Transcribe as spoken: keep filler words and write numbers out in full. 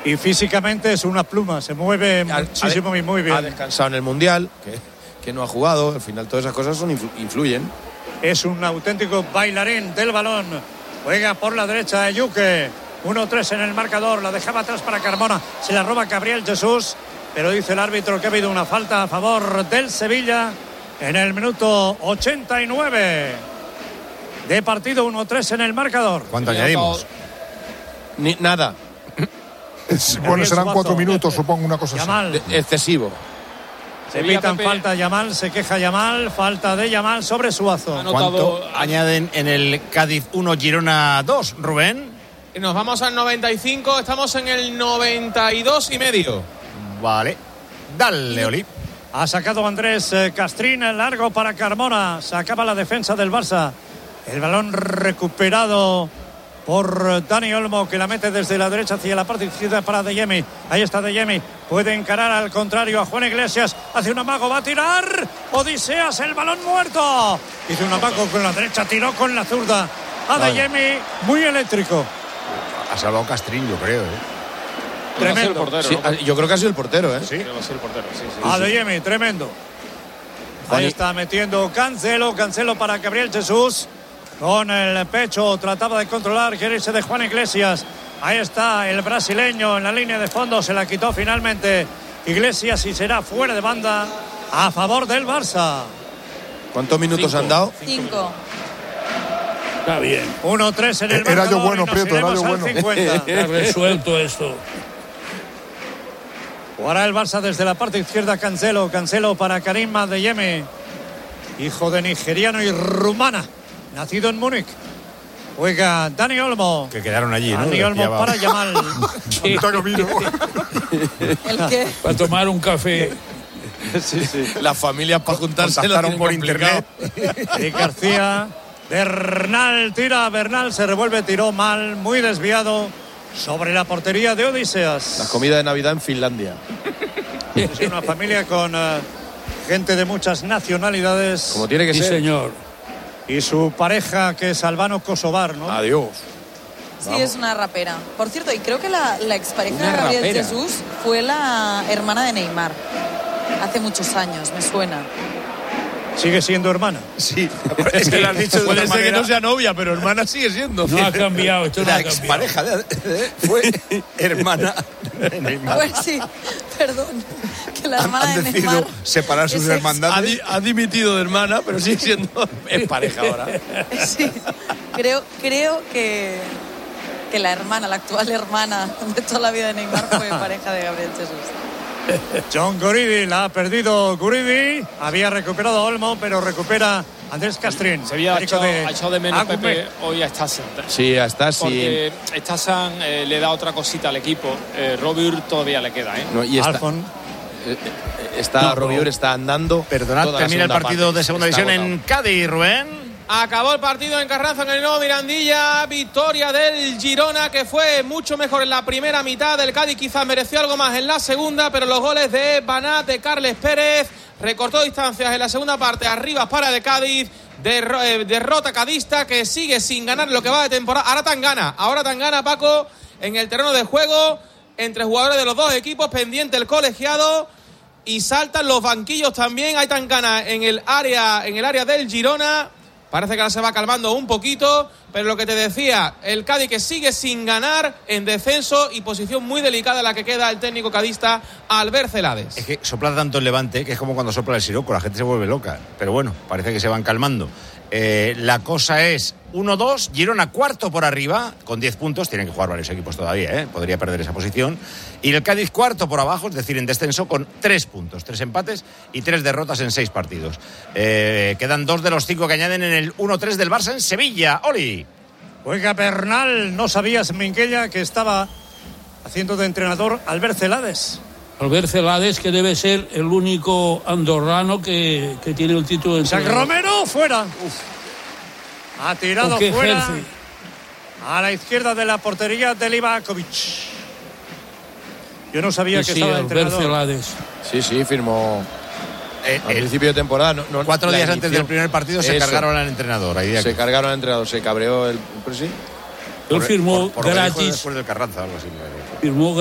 Y físicamente es una pluma, se mueve ha, muchísimo ha, y muy bien. Ha descansado en el Mundial, que, que no ha jugado. Al final todas esas cosas son influyen. Es un auténtico bailarín del balón. Juega por la derecha de Yuque. uno tres en el marcador. La dejaba atrás para Carmona. Se la roba Gabriel Jesús. Pero dice el árbitro que ha habido una falta a favor del Sevilla en el minuto ochenta y nueve de partido. uno tres en el marcador. ¿Cuánto añadimos? Ni, nada. Bueno, serán cuatro minutos, supongo, una cosa Yamal. así. De, excesivo. Se pitan falta Yamal, se queja Yamal, falta de Yamal sobre Suazo. ¿Cuánto añaden en el Cádiz uno, Girona dos, Rubén? Nos vamos al noventa y cinco, estamos en el noventa y dos y medio. Vale, dale, Oli. Ha sacado Andrés Castrín, largo para Carmona. Se acaba la defensa del Barça. El balón recuperado por Dani Olmo, que la mete desde la derecha hacia la parte izquierda para Adeyemi. Ahí está Adeyemi, puede encarar al contrario a Juan Iglesias, hace un amago, va a tirar Odiseas, el balón muerto, hizo un amago con la derecha, tiró con la zurda. Adeyemi, muy eléctrico. Ha salvado Castrín, yo creo, ¿eh? Tremendo. Portero, sí, ¿no? Yo creo que ha sido el portero, ¿eh? Sí, creo que ha sido el portero, sí, sí. Adeyemi, tremendo. Ahí está metiendo Cancelo, Cancelo para Gabriel Jesús. Con el pecho trataba de controlar, quiere irse de Juan Iglesias. Ahí está el brasileño en la línea de fondo, se la quitó finalmente Iglesias y será fuera de banda a favor del Barça. ¿Cuántos minutos Cinco. han dado? Cinco. Está bien. uno tres en el Era marcador. yo bueno, y nos Prieto, era iremos yo al bueno. cincuenta. Está resuelto esto. Jugará el Barça desde la parte izquierda. Cancelo, Cancelo para Karim Adeyemi, hijo de nigeriano y rumana, nacido en Múnich. Juega Dani Olmo. Que quedaron allí, ¿no? Dani Olmo Pillaba. para Yamal. Sí. ¿El qué? Para tomar un café. Sí, sí. Las familias para juntarse lo Contactaron tienen por complicado. internet. Y García. Bernal tira, Bernal se revuelve, tiró mal, muy desviado sobre la portería de Odiseas. La comida de Navidad en Finlandia. Es una familia con uh, gente de muchas nacionalidades. Como tiene que Sí, ser. señor. Y su pareja, que es albano-kosovar, ¿no? Adiós. Sí, es una rapera. Por cierto, y creo que la, la expareja Una de Gabriel rapera. Jesús fue la hermana de Neymar. Hace muchos años, me suena. Sigue siendo hermana. Sí, es que lo has dicho de Puede una ser que manera. no sea novia, pero hermana sigue siendo. No ha cambiado, esto no La ha cambiado. expareja de, de- fue hermana de Neymar. Pues sí, perdón. Que la Han, hermana han de decidido Neymar separar sus es hermandades. Ha, di- ha dimitido de hermana, pero sigue siendo es pareja ahora. Sí, creo, creo que, que la hermana, la actual hermana de toda la vida de Neymar fue pareja de Gabriel Jesús. John Guridi la ha perdido Guridi. Había recuperado Olmo, pero recupera Andrés Castrín. Sevilla ha Perico echado, de ha echado de menos Agume. Pepe hoy a Stassen. Sí, hasta sí. Porque Stassen eh, le da otra cosita al equipo. Eh, Robert todavía le queda, ¿eh? No, y está, Alfon. eh, eh, está No, Robiur está andando. Perdonad, toda la termina el segunda partido parte. de segunda Está división en agotado. Cádiz, Rubén. Acabó el partido en Carranza, en el nuevo Mirandilla. Victoria del Girona, que fue mucho mejor en la primera mitad. Del Cádiz quizás mereció algo más en la segunda, pero los goles de Banat, de Carles Pérez, recortó distancias en la segunda parte. Arriba para de Cádiz. Derro- eh, derrota cadista, que sigue sin ganar lo que va de temporada. Ahora tan gana, ahora tan gana Paco en el terreno de juego entre jugadores de los dos equipos, pendiente el colegiado. Y saltan los banquillos también. Hay tan gana en el área, en el área del Girona. Parece que ahora se va calmando un poquito, pero lo que te decía, el Cádiz que sigue sin ganar en descenso y posición muy delicada la que queda el técnico cadista Albert Celades. Es que sopla tanto el Levante que es como cuando sopla el siroco, la gente se vuelve loca. Pero bueno, parece que se van calmando. Eh, la cosa es uno dos, Girona cuarto por arriba, con diez puntos, tienen que jugar varios equipos todavía, ¿eh? Podría perder esa posición. Y el Cádiz cuarto por abajo, es decir, en descenso, con tres puntos, tres empates y tres derrotas en seis partidos. Eh, quedan dos de los cinco que añaden en el uno tres del Barça en Sevilla. Oli. Juega Bernal. No sabías, Minguella, que estaba haciendo de entrenador Albert Celades. Albert Celades, que debe ser el único andorrano que, que tiene el título de Isaac entrenador. Romero fuera. Ha tirado Porque fuera ejerce. a la izquierda de la portería de Livakovic. Yo no sabía Sí, que sí, estaba de Albert entrenador. Celades. Sí, sí, firmó Eh, al el- principio de temporada. No, no, cuatro la días antes inició. del primer partido se Eso. cargaron al entrenador. Ahí Se cargaron al entrenador, se cabreó el. Pero sí. Él firmó por, por lo que dijo gratis. después del Carranza, algo así. Firmó